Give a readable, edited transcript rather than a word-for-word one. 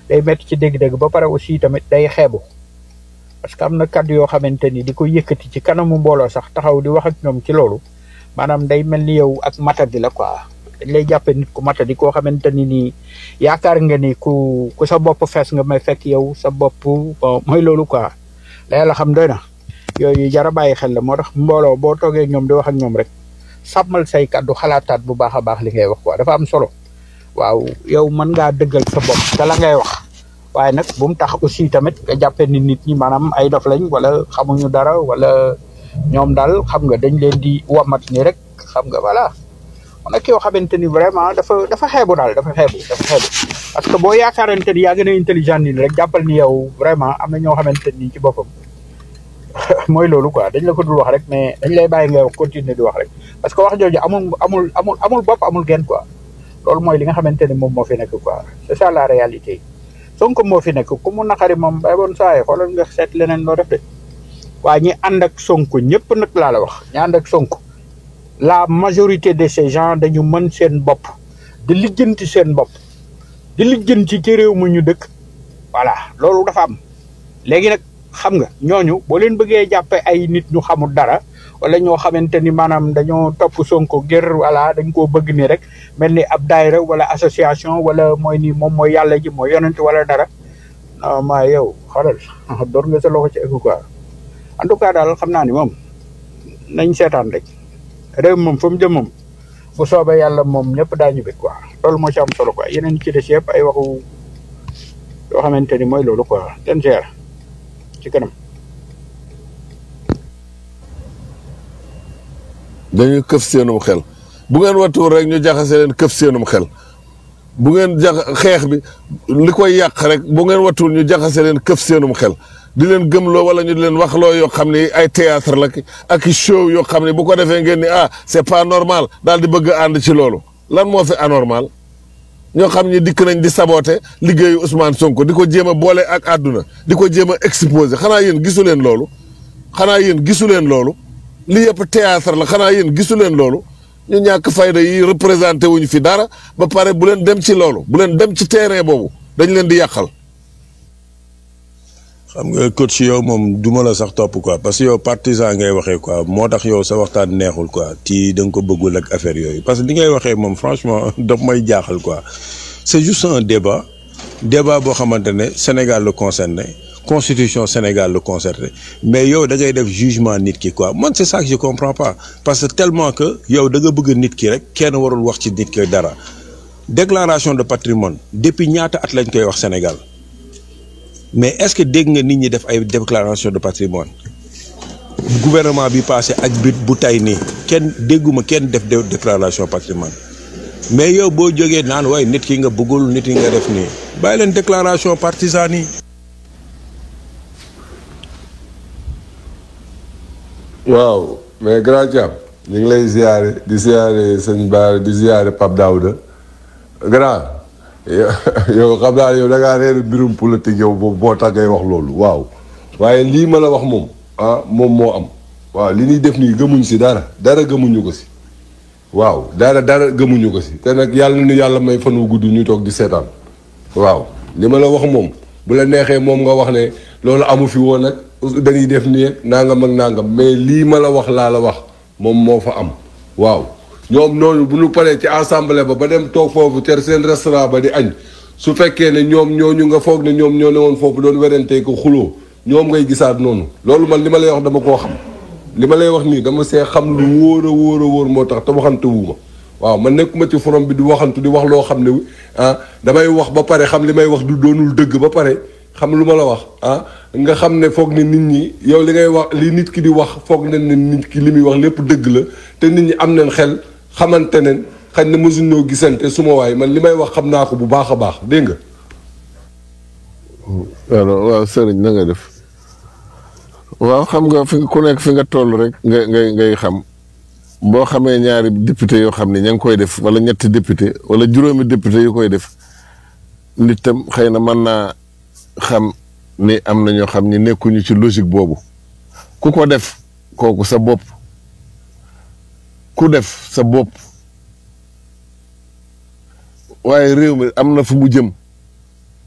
day métti ci dégg-dégg ba pare aussi tamit day xeebu parce que am na kàddu yoo xamante ni di ko yëkkati ci kanamu mbooloo sax taxaw di wax ak ñoom ci loolu maanaam day mel ni yow ak matadi la quoi dañ lay jàppe nit ku matadi koo xamante ni nii yaakaar nga ni ku sa bopp fees nga may fekk yow sa bopp bon mooy loolu quoi la yàlla xam doy na yooyu jara bàyyi xel la moo tax mbooloo boo toogee ñoom di wax ak ñoom rek sàmmal say kàddu xalaataat bu baax a baax li ngay wax quoi dafa am solo waaw yow mën ngaa dëggal sa bopp te la ngay wax waaye nag bu mu tax aussi tamit nga jàppe ni nit ñi maanaam ay dof lañ wala xamuñu dara wala ñoom daal xam nga dañ leen di wamat ni rek xam nga voilà on nag yoo xamante ni vraiment dafa xeebu daal dafa xeebu parce que boo yaakaarante ni yaa gën a intelligent ni rek jàppal ni yow vraiment am na ñoo xamante ni ci boppam mooy loolu quoi dañ la ko dul wax rek mais dañ lay bàyyi nga continuer di wax rek parce que wax jooju amul bopp amul genn quoi loolu mooy li nga xamante ni moom moo fi nekk quoi c'est ça la réalité Sonko moo fi nekk ku mu naqari moom bay boon saa yi xoolal nga seet leneen loo def de waaye ñi ànd ak Sonko ñëpp nag laa la wax ñi ànd ak Sonko la majorité de ces gens dañu mën seen bopp di lijjanti seen bopp di lijjanti ci réew mu ñu dëkk voilà loolu dafa am léegi nag xam nga ñooñu boo leen bëggee jàppe ay nit ñu xamul dara wala ñoo xamante ni maanaam dañoo topp Sonko ngir voilà dañ koo bëgg ni rek mel ni ab daayira wala association wala mooy ni moom mooy yàlla ji mooy yonent wala dara non maa yow xoolal door nga sa loxo ci egg quoi en tout cas daal xam naa ni moom nañ seetaan rek réew moom fa mu jëm moom bu soobee yàlla moom ñëpp daañu bëgg quoi loolu moo ci am solo quoi yeneen ci des yëpp ay waxu yoo xamante ni mooy loolu quoi ten gère ci kanam. dañuy këf seenum xel bu ngeen wattuwul rek ñu jaxase leen këf seenum xel bu ngeen xeex bi li koy yàq rek bu ngeen wattuwul ñu jaxase leen këf seenum xel di leen gëmloo wala ñu di leen waxloo yoo xam ne ay théâtre la ak show yoo xam ne bu ko defee ngeen ni c'est pas normal daal di bëgg a ànd ci loolu lan moo fi anormal ñoo xam ne dikk nañ di saboter liggéeyu Ousmane Sonko di ko jéem a boole ak àdduna di ko jéem a exposer xanaa yéen gisu leen loolu li yëpp théâtre la xanaa yéen gisu leen loolu ñu ñàkk fayda yi représenté wuñu fi dara ba pare bu leen dem ci loolu bu leen dem ci terrain boobu dañ leen di yàqal. xam nga coach yow moom duma la sax topp quoi parce que yow partisan ngay waxee quoi moo tax yow sa waxtaan neexul quoi ci da nga ko bëggul ak affaire yooyu parce que li ngay waxee moom franchement daf may jaaxal quoi c'est juste un débat boo xamante ne Sénégal le concerné constitution Sénégal le concerné mais yow da ngay def jugement nit ki quoi man c'est ça que je comprends pas parce que tellement que yow da nga bëgg nit ki rek kenn warul wax ci nit ki dara déclaration de patrimoine depuis ñaata at lañ koy wax Sénégal mais est-ce que dégg nga nit ñi def ay déclaration de patrimoine gouvernement bi passé ak bu tay nii kenn dégguma kenn def déclaration patrimoine mais yow boo jógee naan waaye nit ki nga bëggul nit ki nga def nii bàyyi leen déclaration partisane yi. waaw mais grand Thiam ñu ngi lay ziare di ziare sëñ Ba di ziare Pape Daouda grand yow xam naa yow da ngaa reer mbirum politique yow boo tax ngay wax loolu waaw waaye lii ma la wax moom moom moo am waaw li ñuy def nii gëmuñ si dara gëmuñu ko si waaw dara gëmuñu ko si te nag yàlla nu yàlla may fan wu gudd ñu toog di seetaan waaw li ma la wax moom bu la neexee moom nga wax ne loolu amu fi woon nag dañuy def nii nangam ak nangam mais lii ma la wax laa la wax moom moo fa am waaw ñoom noonu bu ñu paree ci assemblée ba dem toog foofu ter seen restaurant ba di añ su fekkee ne ñoom ñooñu nga foog ne ñoom ñoo ne woon foofu doon werantee ko xuloo ñoom ngay gisaat noonu loolu man li ma lay wax dama koo xam li ma lay wax nii dama see xam lu wóor a wóor moo tax te waxante wuuma waaw man nekkuma ci forom bi di waxantu di wax loo xam ne damay wax ba pare xam li may wax du doonul dëgg ba pare xam lu ma la wax nga xam ne foog ne nit ñi yow li ngay wax li nit ki di wax foog ne nit ki li muy wax lépp dëgg la te nit ñi am nañ xel xamante ne xañ na mësuñoo gisante suma waay man li may wax xam naa ko bu baax a baax dégg nga. alors waaw sëriñ na nga def waaw xam nga fi ku nekk fi nga toll rek ngay xam boo xamee ñaari député yoo xam ne ña ngi koy def wala ñetti député wala juróomi député yu koy def nit tam xëy na mën naa xam ni am na ñoo xam ni nekkuñu ci logique boobu ku ko def kooku sa bopp ku def sa bopp waaye réew mi am na fu mu jëm